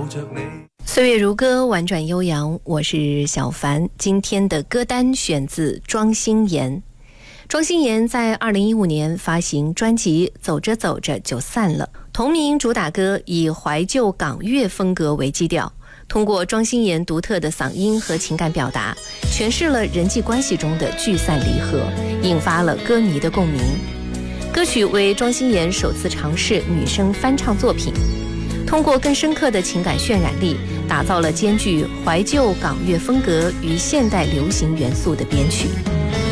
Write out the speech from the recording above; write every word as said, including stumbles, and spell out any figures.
岁月如歌，婉转悠扬，我是小凡。今天的歌单选自庄心妍。庄心妍在二零一五年发行专辑《走着走着就散了》，同名主打歌以怀旧港乐风格为基调，通过庄心妍独特的嗓音和情感表达，诠释了人际关系中的聚散离合，引发了歌迷的共鸣。歌曲为庄心妍首次尝试女声翻唱作品，通过更深刻的情感渲染力，打造了兼具怀旧港乐风格与现代流行元素的编曲。